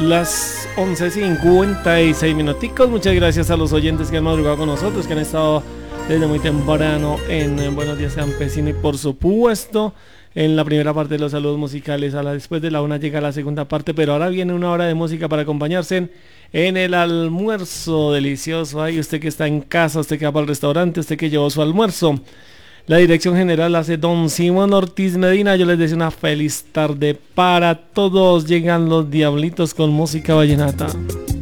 Las 11:56 minuticos. Muchas gracias a los oyentes que han madrugado con nosotros, que han estado desde muy temprano en Buenos Días Campesino, y por supuesto en la primera parte de los saludos musicales. Después de la una llega la segunda parte, pero ahora viene una hora de música para acompañarse en el almuerzo delicioso. Ay, usted que está en casa, usted que va para el restaurante, usted que llevó su almuerzo. La dirección general hace don Simón Ortiz Medina. Yo les deseo una feliz tarde para todos. Llegan los Diablitos con música vallenata.